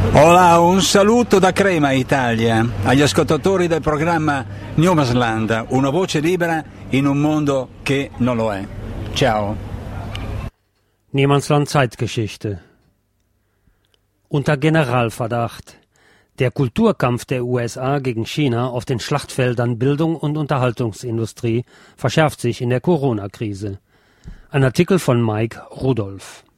Hola, un saluto da Crema Italia agli ascoltatori del programma Niemandsland, una voce libera in un mondo che non lo è. Ciao. Niemandsland Zeitgeschichte. Unter Generalverdacht. Der Kulturkampf der USA gegen China auf den Schlachtfeldern Bildung und Unterhaltungsindustrie verschärft sich in der Corona-Krise. Ein Artikel von Mike Rudolph.